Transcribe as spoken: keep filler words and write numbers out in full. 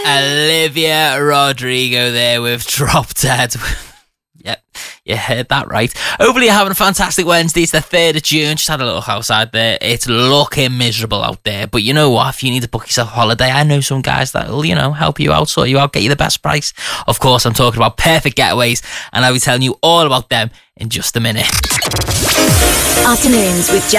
Olivia Rodrigo there with Drop Dead. Yep, you heard that right. Hopefully you're having a fantastic Wednesday. It's the third of June. Just had a little house out there. It's looking miserable out there. But you know what? If you need to book yourself a holiday, I know some guys that will, you know, help you out, sort you out, get you the best price. Of course, I'm talking about Perfect Getaways, and I'll be telling you all about them in just a minute. Afternoons with Jeff